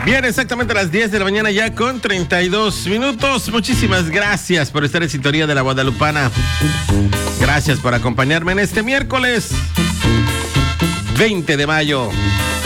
Bien, exactamente a las 10 de la mañana ya con 32 minutos. Muchísimas gracias por estar en sintonía de La Guadalupana. Gracias por acompañarme en este miércoles 20 de mayo